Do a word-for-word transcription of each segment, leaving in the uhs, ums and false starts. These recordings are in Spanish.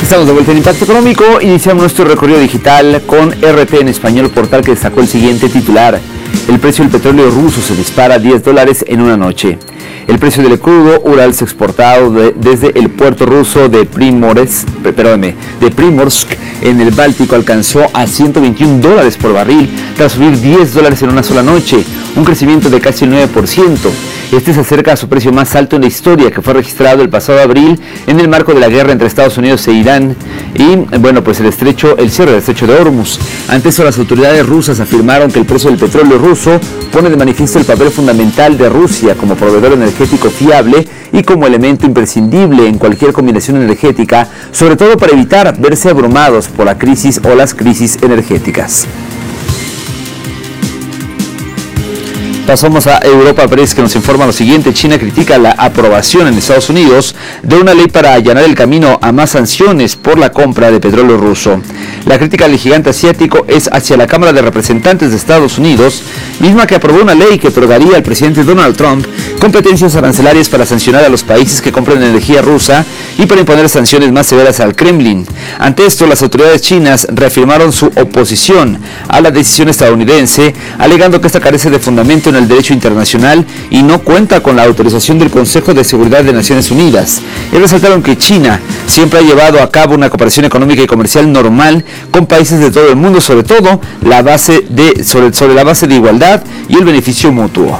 Estamos de vuelta en Impacto Económico. Iniciamos nuestro recorrido digital con R T en español, portal que destacó el siguiente titular: el precio del petróleo ruso se dispara a diez dólares en una noche. El precio del crudo Urals exportado de, desde el puerto ruso de Primorsk, perdóneme, de Primorsk en el Báltico alcanzó a ciento veintiún dólares por barril tras subir diez dólares en una sola noche, un crecimiento de casi el nueve por ciento. Este se acerca a su precio más alto en la historia, que fue registrado el pasado abril en el marco de la guerra entre Estados Unidos e Irán y, bueno, pues el estrecho, el cierre del estrecho de Hormuz. Ante eso, las autoridades rusas afirmaron que el precio del petróleo ruso pone de manifiesto el papel fundamental de Rusia como proveedor energético fiable y como elemento imprescindible en cualquier combinación energética, sobre todo para evitar verse abrumados por la crisis o las crisis energéticas. Pasamos a Europa Press, que nos informa lo siguiente: China critica la aprobación en Estados Unidos de una ley para allanar el camino a más sanciones por la compra de petróleo ruso. La crítica del gigante asiático es hacia la Cámara de Representantes de Estados Unidos, misma que aprobó una ley que otorgaría al presidente Donald Trump competencias arancelarias para sancionar a los países que compran energía rusa y para imponer sanciones más severas al Kremlin. Ante esto, las autoridades chinas reafirmaron su oposición a la decisión estadounidense, alegando que esta carece de fundamento en el derecho internacional y no cuenta con la autorización del Consejo de Seguridad de Naciones Unidas. Y resaltaron que China siempre ha llevado a cabo una cooperación económica y comercial normal con países de todo el mundo, sobre todo la base de, sobre, sobre la base de igualdad y el beneficio mutuo.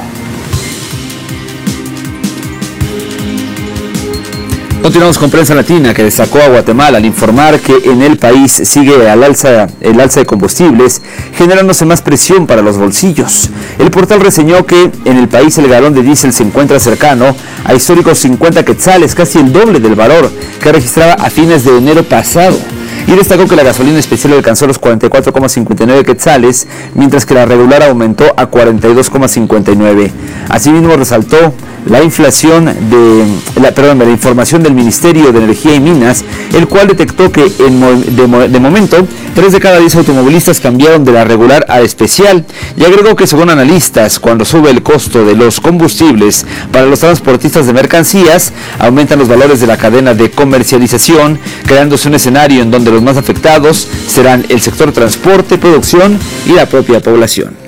Continuamos con Prensa Latina, que destacó a Guatemala al informar que en el país sigue al alza, el alza de combustibles, generándose más presión para los bolsillos. El portal reseñó que en el país el galón de diésel se encuentra cercano a históricos cincuenta quetzales, casi el doble del valor que registraba a fines de enero pasado. Y destacó que la gasolina especial alcanzó los cuarenta y cuatro coma cincuenta y nueve quetzales, mientras que la regular aumentó a cuarenta y dos coma cincuenta y nueve. Asimismo, resaltó la inflación de la, perdón, la información del Ministerio de Energía y Minas, el cual detectó que en, de, de momento tres de cada diez automovilistas cambiaron de la regular a especial, y agregó que según analistas, cuando sube el costo de los combustibles para los transportistas de mercancías, aumentan los valores de la cadena de comercialización, creándose un escenario en donde los más afectados serán el sector transporte, producción y la propia población.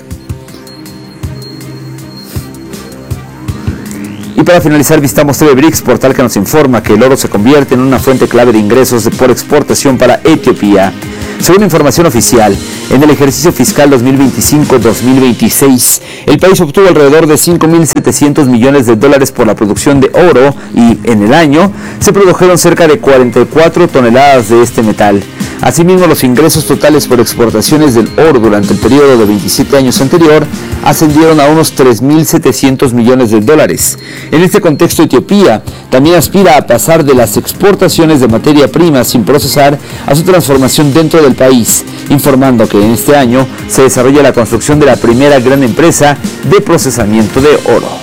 Y para finalizar, visitamos T V Bricks, portal que nos informa que el oro se convierte en una fuente clave de ingresos por exportación para Etiopía. Según información oficial, en el ejercicio fiscal dos mil veinticinco dos mil veintiséis, el país obtuvo alrededor de cinco mil setecientos millones de dólares por la producción de oro y en el año se produjeron cerca de cuarenta y cuatro toneladas de este metal. Asimismo, los ingresos totales por exportaciones del oro durante el periodo de veintisiete años anterior ascendieron a unos tres mil setecientos millones de dólares. En este contexto, Etiopía también aspira a pasar de las exportaciones de materia prima sin procesar a su transformación dentro del país, informando que en este año se desarrolla la construcción de la primera gran empresa de procesamiento de oro.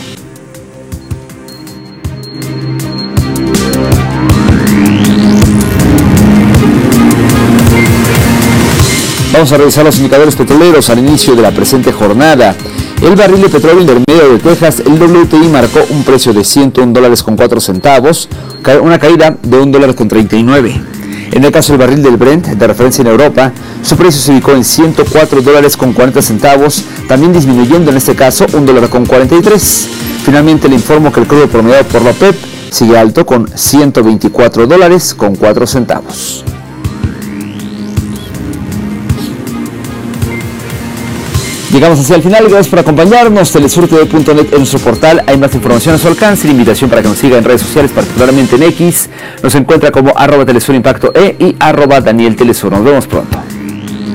Vamos a revisar los indicadores petroleros al inicio de la presente jornada. El barril de petróleo intermedio de Texas, el W T I, marcó un precio de ciento un dólares con cuatro centavos, una caída de un dólar con treinta y nueve. En el caso del barril del Brent, de referencia en Europa, su precio se ubicó en ciento cuatro dólares con cuarenta centavos, también disminuyendo en este caso un dólar con cuarenta y tres. Finalmente le informo que el crudo promediado por la OPEP sigue alto con ciento veinticuatro dólares con cuatro centavos. Llegamos hacia el final, gracias por acompañarnos. Telesur T V punto net es nuestro portal, hay más información a su alcance. La invitación para que nos siga en redes sociales, particularmente en X. Nos encuentra como arroba Telesur Impacto E y arroba Daniel Telesur. Nos vemos pronto.